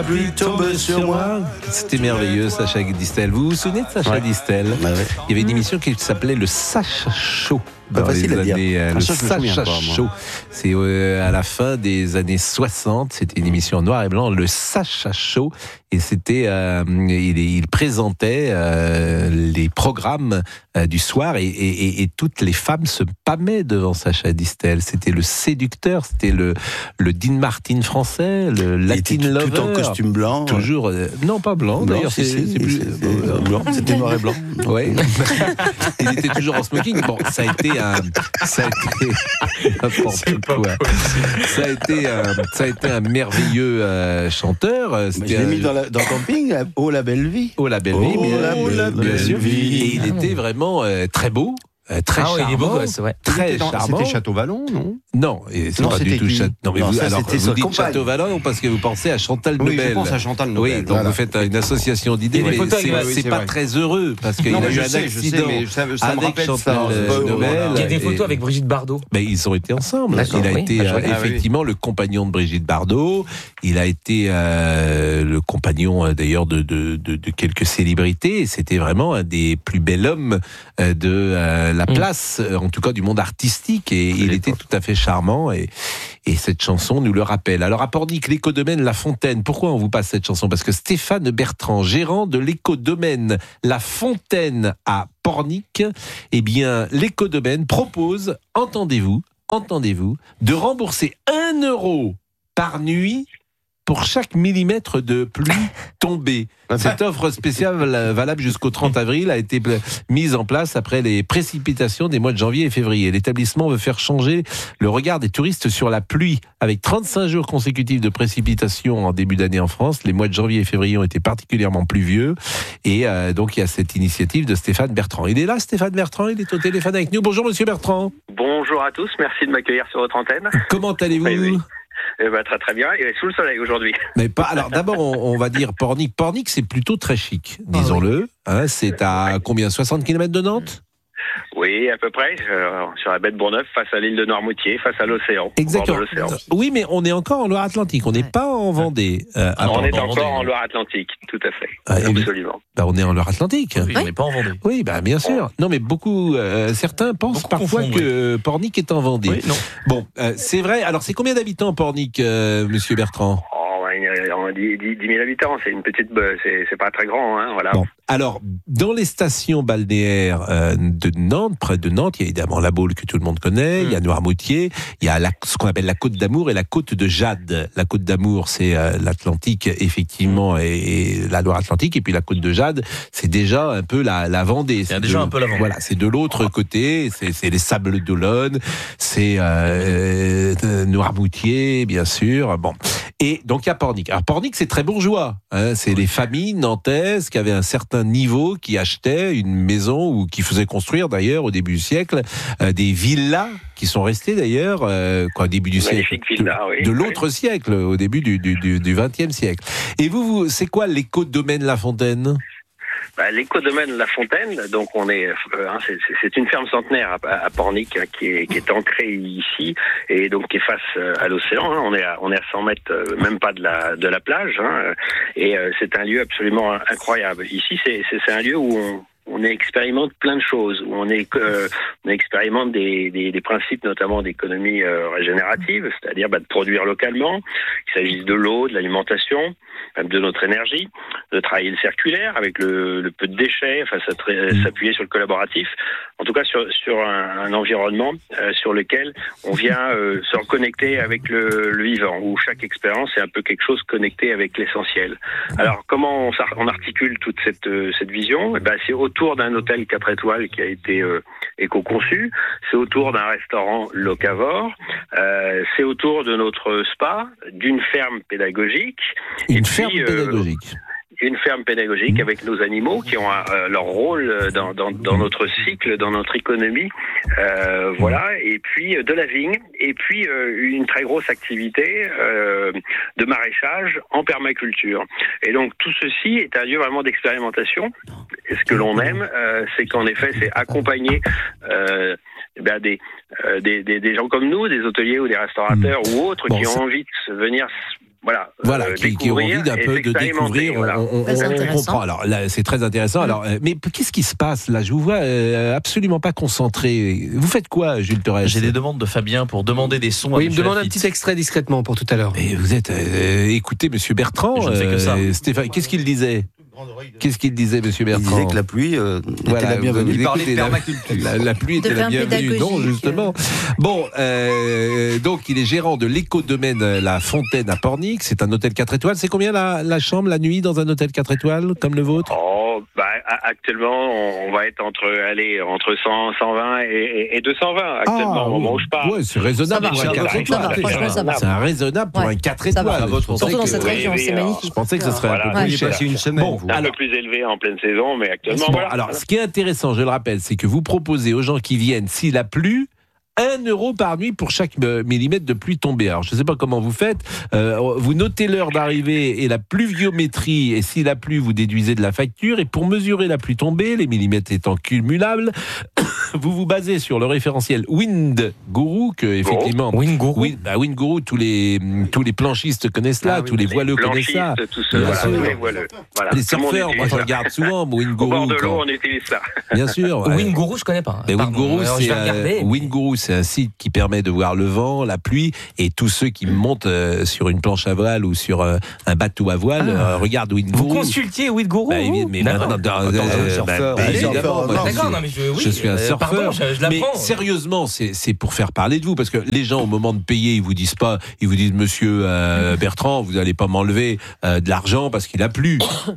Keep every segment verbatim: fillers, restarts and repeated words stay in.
Pluie tombe sur moi. C'était merveilleux, Sacha Distel. Vous vous souvenez de Sacha ouais. Distel? Bah ouais. Il y avait une émission qui s'appelait le Sacha Show. Pas facile à dire. Années, euh, ah, le ça, Sacha Show. C'est euh, à la fin des années soixante. C'était une émission en noir et blanc, le Sacha Show. Et c'était, euh, il, il présentait euh, les programmes euh, du soir et, et, et toutes les femmes se pâmaient devant Sacha Distel. C'était le séducteur, c'était le, le Dean Martin français, le Latin tout, Lover. Tout en costume blanc. Toujours, euh, non pas blanc, blanc d'ailleurs c'est, c'est, c'est, c'est plus c'est, c'est, euh, blanc. C'était noir et blanc. Ouais. Il était toujours en smoking. Bon, ça a été un, ça a été n'importe quoi. Ça a été un, ça a été un merveilleux euh, chanteur. C'était je l'ai un... mis dans, la, dans le camping. Oh la belle vie. Oh la belle vie, oh, bien, la bien, belle bien sûr. vie. Et il était vraiment euh, très beau. Euh, très ah charmant, oui, il est beau gosse, ouais. Très dans, charmant. C'était Château-Vallon, non? Non, et c'est non, pas du tout Château. Non, mais non, vous, ça, alors, vous dites Château-Vallon parce que vous pensez à Chantal Nobel. Oui, je pense à Chantal Nobel. Oui, donc voilà. vous faites une association d'idées, mais c'est, ouais, oui, c'est pas vrai. très heureux parce qu'il non, a eu je un sais, accident je sais, mais ça, ça avec me Chantal ça, euh, Nobel. Il y a des photos et... avec Brigitte Bardot. Ben, ils ont été ensemble. D'accord, il a oui. été Ah, euh, ah, effectivement oui. le compagnon de Brigitte Bardot. Il a été euh, le compagnon euh, d'ailleurs de, de, de, de quelques célébrités. C'était vraiment un des plus bels hommes euh, de euh, la place, mm. en tout cas du monde artistique. Et il était tout à fait charmant. Et, et cette chanson nous le rappelle. Alors à Pornic, l'écodomaine La Fontaine. Pourquoi on vous passe cette chanson? Parce que Stéphane Bertrand, gérant de l'écodomaine La Fontaine à Pornic, eh bien l'écodomaine propose, entendez-vous, entendez-vous, de rembourser un euro par nuit pour chaque millimètre de pluie tombée. Cette offre spéciale valable jusqu'au trente avril a été mise en place après les précipitations des mois de janvier et février. L'établissement veut faire changer le regard des touristes sur la pluie. Avec trente-cinq jours consécutifs de précipitations en début d'année en France, les mois de janvier et février ont été particulièrement pluvieux. Et euh, donc il y a cette initiative de Stéphane Bertrand. Il est là, Stéphane Bertrand, il est au téléphone avec nous. Bonjour Monsieur Bertrand. Bonjour à tous, merci de m'accueillir sur votre antenne. Comment allez-vous? Oui, oui. Eh ben, très très bien, il est sous le soleil aujourd'hui. Mais pas. Alors d'abord, on, on va dire Pornic. Pornic, c'est plutôt très chic, disons-le. Hein, c'est à combien, soixante kilomètres de Nantes? Oui, à peu près, euh, sur la baie de Bourgneuf, face à l'île de Noirmoutier, face à l'océan. Exactement. Au bord de l'océan. Oui, mais on est encore en Loire-Atlantique, on n'est pas en Vendée. Euh, on pardon, est encore Vendée. en Loire-Atlantique, tout à fait, Ah, absolument. Bah, on est en Loire-Atlantique. Oui, on n'est pas en Vendée. Oui, bah, bien sûr. Non, mais beaucoup, euh, certains pensent beaucoup parfois confondent, que oui. Pornic est en Vendée. Oui, non. Bon, euh, c'est vrai. Alors, c'est combien d'habitants Pornic, euh, Monsieur Bertrand? Oh, ouais, dix mille habitants, c'est une petite, c'est, c'est pas très grand, hein, voilà. Bon. Alors, dans les stations balnéaires euh, de Nantes, près de Nantes, il y a évidemment la Baule que tout le monde connaît, mmh. il y a Noirmoutier, il y a la, ce qu'on appelle la Côte d'Amour et la Côte de Jade. La Côte d'Amour, c'est euh, l'Atlantique, effectivement, et, et la Loire-Atlantique, et puis la Côte de Jade, c'est déjà un peu la, la Vendée. C'est, c'est déjà de, un peu la Vendée. Voilà, c'est de l'autre côté, c'est, c'est les Sables d'Olonne, c'est euh, euh, Noirmoutier, bien sûr. Bon. Et donc, il y a Pornic. Alors, Pornic, c'est très bourgeois. Hein, c'est les familles nantaises qui avaient un certain niveau, qui achetaient une maison ou qui faisaient construire, d'ailleurs, au début du siècle, euh, des villas qui sont restées, d'ailleurs, euh, quoi, au début du Magnifique siècle. Villa, oui. De l'autre oui. siècle, au début du, du, du, du vingtième siècle. Et vous, vous c'est quoi l'écodomaine La Fontaine ? Bah, l'écodomaine La Fontaine, donc on est, euh, hein, c'est, c'est une ferme centenaire à, à Pornic hein, qui, est, qui est ancrée ici et donc qui est face euh, à l'océan. Hein, on est à, on est à cent mètres, euh, même pas de la de la plage, hein, et euh, c'est un lieu absolument incroyable. Ici, c'est, c'est, c'est un lieu où on On expérimente plein de choses, où on, est, euh, on expérimente des, des, des principes notamment d'économie euh, régénérative, c'est-à-dire bah, de produire localement, qu'il s'agisse de l'eau, de l'alimentation, même de notre énergie, de travailler le circulaire avec le, le peu de déchets, enfin, s'appuyer sur le collaboratif, en tout cas sur, sur un, un environnement euh, sur lequel on vient euh, se reconnecter avec le, le vivant, où chaque expérience est un peu quelque chose connecté avec l'essentiel. Alors comment on, on articule toute cette, cette vision ? Eh ben, c'est autour d'un hôtel quatre étoiles qui a été euh, éco-conçu, c'est autour d'un restaurant locavore, euh, c'est autour de notre spa, d'une ferme pédagogique. Une et ferme puis, pédagogique. Euh, une ferme pédagogique mmh. avec nos animaux qui ont euh, leur rôle dans, dans, dans notre cycle, dans notre économie, euh, voilà. Et puis euh, de la vigne, et puis euh, une très grosse activité euh, de maraîchage en permaculture. Et donc tout ceci est un lieu vraiment d'expérimentation. Et ce que l'on aime, euh, c'est qu'en effet, c'est accompagner euh, ben des, euh, des, des, des gens comme nous, des hôteliers ou des restaurateurs mmh. ou autres bon, qui ont envie de venir voilà, Voilà, euh, qui, qui ont envie d'un et peu de s'expérimenter, découvrir. voilà. On, on- Très on intéressant. comprend. Alors là, c'est très intéressant. Alors, euh, mais qu'est-ce qui se passe là? Je vous vois euh, absolument pas concentré. Vous faites quoi, Jules Torres? J'ai des demandes de Fabien pour demander des sons à Oui, il me Monsieur demande un Lafitte. petit extrait discrètement pour tout à l'heure. Et vous êtes, euh, écoutez, Monsieur Bertrand. Je ne fais que ça. euh, Stéphane, qu'est-ce qu'il disait? Qu'est-ce qu'il disait, Monsieur Il Bertrand? disait que la pluie euh, était Voilà, la vous- bienvenue. vous Il parlait écoutez, de la- permaculture. La, la pluie était Devient la bienvenue, non, pédagogique. justement. Bon, euh, donc il est gérant de l'éco-domaine La Fontaine à Pornic. C'est un hôtel quatre étoiles. C'est combien la, la chambre la nuit dans un hôtel quatre étoiles comme le vôtre? Oh, bah, a- actuellement, on va être entre, allez, entre cent, cent vingt et, et deux cent vingt actuellement, au moment où je parle. Ouais, c'est raisonnable Ça pour va, un ça quatre va, étoiles. ça va, franchement, ça va. C'est un raisonnable pour Ouais, un quatre ça va. étoiles. Je pensais Surtout dans que- cette oui, région, oui, c'est alors, magnifique. Je pensais que ce serait Voilà. un peu Ouais. plus J'ai cher. passé une semaine. Bon, vous. Un alors, peu plus élevé en pleine saison, mais actuellement, Bon, voilà. alors, ce qui est intéressant, je le rappelle, c'est que vous proposez aux gens qui viennent, s'il a plu, un euro par nuit pour chaque euh, millimètre de pluie tombée. Alors, je ne sais pas comment vous faites. Euh, vous notez l'heure d'arrivée et la pluviométrie, et s'il a plu, vous déduisez de la facture. Et pour mesurer la pluie tombée, les millimètres étant cumulables, vous vous basez sur le référentiel WindGuru, que effectivement, Winguru. oui, bah WindGuru, tous les tous les planchistes connaissent là, Ah oui, tous les voileux connaissent ça. Blanchistes, tout ça, Bien voilà, sûr. tous les voileux. Voilà. Les Tout le monde surfeurs, moi utilise je ça. regarde souvent Au WindGuru. bord de l'eau, quand- on utilise ça. Bien sûr. ouais. Winguru, je connais pas. Mais Pardon. Winguru, Alors, je c'est vais un, regarder. Winguru, c'est un site qui permet de voir le vent, la pluie, et tous ceux qui montent euh, sur une planche à voile ou sur euh, un bateau à voile euh, regardent Vous Winguru. consultiez Winguru Bah, vous oui, mais D'accord. maintenant, euh, Attends, euh, surfeur, bah, allez, évidemment, surfeur, moi, non. je- D'accord, non mais je, oui, je suis un euh, surfeur, Pardon, je, je mais l'apprends. sérieusement, c'est c'est pour faire parler de vous, parce que les gens, au moment de payer, ils vous disent pas, ils vous disent, Monsieur euh, Bertrand, vous allez pas m'enlever euh, de l'argent parce qu'il a plu.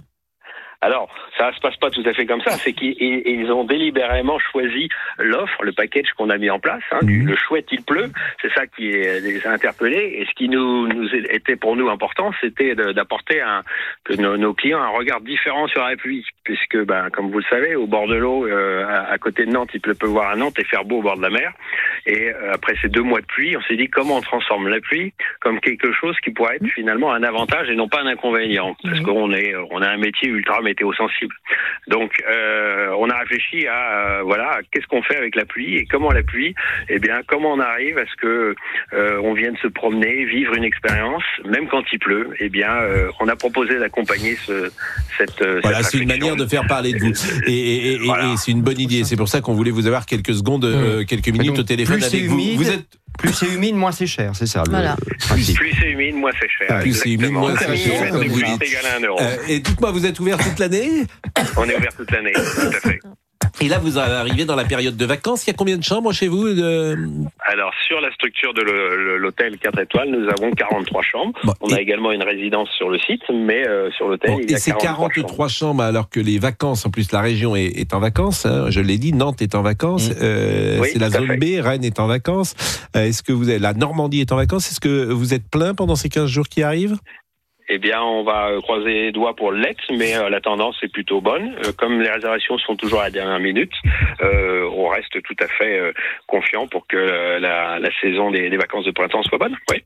Alors, ça se passe pas tout à fait comme ça. C'est qu'ils ils- ils ont délibérément choisi l'offre, le package qu'on a mis en place. Hein, du, Mhm. le chouette, il pleut. C'est ça qui est- les a interpellés. Et ce qui nous, nous était pour nous important, c'était de- d'apporter un, que nos, nos clients un regard différent sur la pluie, puisque, ben, comme vous le savez, au bord de l'eau, euh, à, à côté de Nantes, il peut pleuvoir à Nantes et faire beau au bord de la mer. Et euh, après ces deux mois de pluie, on s'est dit comment on transforme la pluie comme quelque chose qui pourrait être finalement un avantage et non pas un inconvénient, parce qu'on est, on a un métier ultra météo sensible. Donc, euh, on a réfléchi à, euh, voilà, qu'est-ce qu'on fait avec la pluie et comment la pluie, eh bien, comment on arrive à ce que euh, on vienne se promener, vivre une expérience, même quand il pleut. Eh bien, euh, on a proposé d'accompagner ce, cette. euh, Voilà, cette c'est une réflexion. manière de faire parler de vous. Et, et- et- Voilà. et c'est une bonne idée. C'est pour ça qu'on voulait vous avoir quelques secondes, euh, quelques minutes donc, au téléphone plus c'est avec vous. humide, Vous êtes Plus c'est humide, moins c'est cher, c'est ça le Voilà. principe. Plus c'est humide, moins c'est cher. Plus c'est humide, Exactement. moins c'est Un cher, millimètre comme de vous pluie dites. est égal à un euro. Euh, et dites-moi, vous êtes ouvert toute l'année? On est ouvert toute l'année, tout à fait. Et là, vous arrivez dans la période de vacances. Il y a combien de chambres chez vous de... Alors, sur la structure de le- le- l'hôtel quatre étoiles, nous avons quarante-trois chambres. Bon, On et- a également une résidence sur le site, mais euh, sur l'hôtel, Bon, il y et a c'est quarante-trois, quarante-trois chambres, alors que les vacances, en plus la région est, est en vacances, hein, je l'ai dit, Nantes est en vacances, Mmh. euh, Oui, c'est la tout à zone fait. B, Rennes est en vacances. Euh, est-ce que vous avez, la Normandie est en vacances, est-ce que vous êtes plein pendant ces quinze jours qui arrivent? Eh bien, on va euh, croiser les doigts pour l'Aix, mais euh, la tendance est plutôt bonne. Euh, comme les réservations sont toujours à la dernière minute, euh, on reste tout à fait euh, confiant pour que euh, la, la saison des, des vacances de printemps soit bonne. Oui.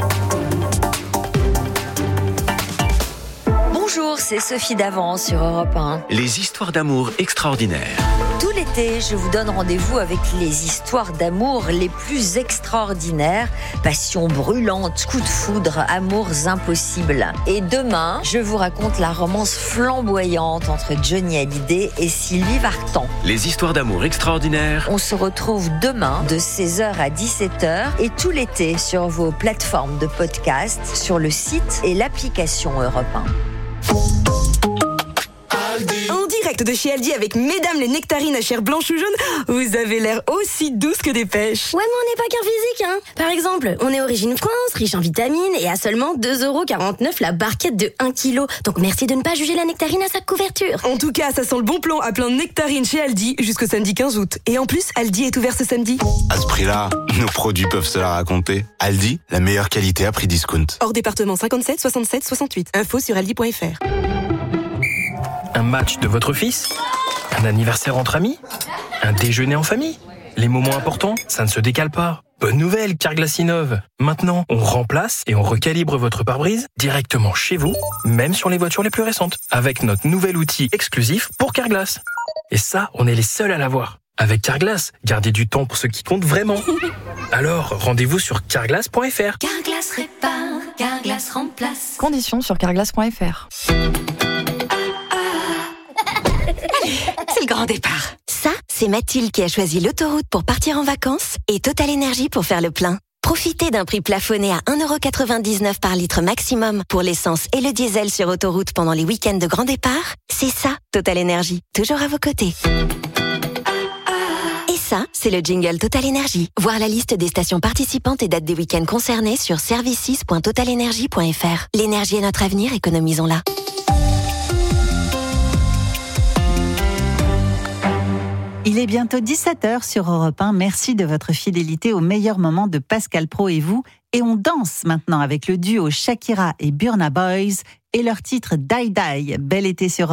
Bonjour, c'est Sophie Davant sur Europe un. Les histoires d'amour extraordinaires. Tout l'été, je vous donne rendez-vous avec les histoires d'amour les plus extraordinaires. Passion brûlante, coups de foudre, amours impossibles. Et demain, je vous raconte la romance flamboyante entre Johnny Hallyday et Sylvie Vartan. Les histoires d'amour extraordinaires. On se retrouve demain de seize heures à dix-sept heures et tout l'été sur vos plateformes de podcast, sur le site et l'application Europe un. En direct de chez Aldi avec Mesdames les nectarines à chair blanche ou jaune, vous avez l'air aussi douce que des pêches. Ouais, mais on n'est pas qu'un physique, hein. Par exemple, on est origine France, riche en vitamines et à seulement deux euros quarante-neuf la barquette de un kilo. Donc merci de ne pas juger la nectarine à sa couverture. En tout cas, ça sent le bon plan à plein de nectarines chez Aldi jusqu'au samedi quinze août. Et en plus, Aldi est ouvert ce samedi. À ce prix-là, nos produits peuvent se la raconter. Aldi, la meilleure qualité à prix discount. Hors département cinquante-sept soixante-sept soixante-huit. Info sur aldi point fr. Un match de votre fils? Un anniversaire entre amis? Un déjeuner en famille? Les moments importants, ça ne se décale pas. Bonne nouvelle, Carglass innove. Maintenant, on remplace et on recalibre votre pare-brise directement chez vous, même sur les voitures les plus récentes, avec notre nouvel outil exclusif pour Carglass. Et ça, on est les seuls à l'avoir. Avec Carglass, gardez du temps pour ce qui compte vraiment. Alors, rendez-vous sur carglass point fr. Carglass répare, Carglass Carglass remplace. Conditions sur carglass point f r. C'est le grand départ. Ça, c'est Mathilde qui a choisi l'autoroute pour partir en vacances et Total Énergie pour faire le plein. Profitez d'un prix plafonné à un euro quatre-vingt-dix-neuf par litre maximum pour l'essence et le diesel sur autoroute pendant les week-ends de grand départ. C'est ça, Total Énergie, toujours à vos côtés. Et ça, c'est le jingle Total Énergie. Voir la liste des stations participantes et dates des week-ends concernés sur services point total énergie point f r. L'énergie est notre avenir, économisons-la. Il est bientôt dix-sept heures sur Europe un. Merci de votre fidélité au meilleur moment de Pascal Praud et vous. Et on danse maintenant avec le duo Shakira et Burna Boy et leur titre Die Die. Bel été sur